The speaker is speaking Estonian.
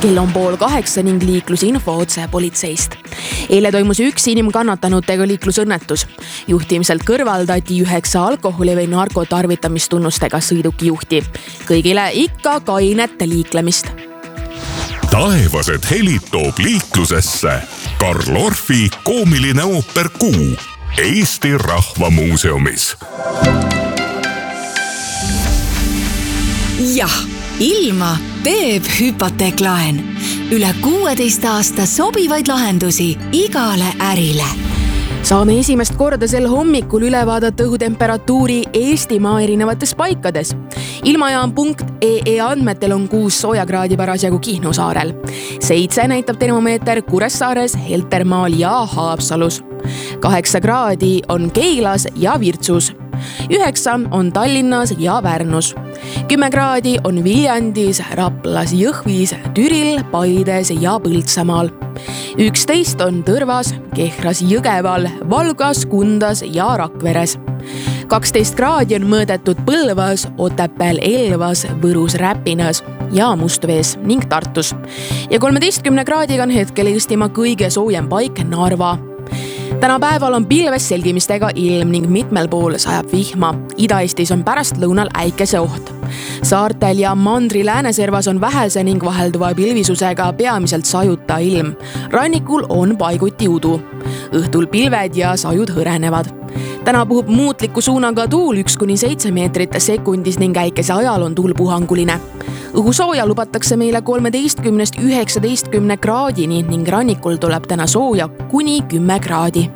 Kell on 7:30 ning liiklusinfo otse politseist. Eile toimus üks inimkannatanutega liiklusõnnetus. Juhtimiselt kõrvaldati 9 alkoholi või narkotarvitamistunnustega sõidukijuhti. Kõigile ikka kainet liiklemist. Taevased helid toob liiklusesse Karl Orfi koomiline ooper Kuu Eesti Rahvamuuseumis. Jah, ilma teeb hüpoteeklaen. Üle 16 aasta sobivaid lahendusi igale ärile. Saame esimest korda sel hommikul üle vaadata õhutemperatuuri Eestimaa erinevates paikades. Ilmajaam.ee andmetel on 6 soojakraadi parasjagu Kihnu saarel. 7 näitab termomeeter Kuressaares, Heltermaal ja Haapsalus. 8 kraadi on Keilas ja Virtsus. 9 on Tallinnas ja Pärnus. 10 kraadi on Viljandis, Raplas, Jõhvis, Türil, Paides ja Põltsamaal. 11 on Tõrvas, Kehras, Jõgeval, Valgas, Kundas ja Rakveres. 12 kraadi on mõõdetud Põlvas, Otepääl, Elvas, Võrus, Räpinas ja Mustvees ning Tartus. Ja 13 kraadiga on hetkel Eestimaa kõige soojem paik Narva. Täna päeval on pilves selgimistega ilm ning mitmel pool sajab vihma. Ida-Eestis on pärastlõunal äikeseoht. Saartel ja mandri lääneservas on vähese ning vahelduva pilvisusega peamiselt sajuta ilm. Rannikul on paiguti udu. Õhtul pilved ja sajud hõrenevad. Täna puhub muutliku suunaga tuul 1-7 meetrit sekundis ning äikese ajal on tuul puhanguline. Õhusooja lubatakse meile 13-19 kraadini ning rannikul tuleb täna sooja kuni 10 kraadi.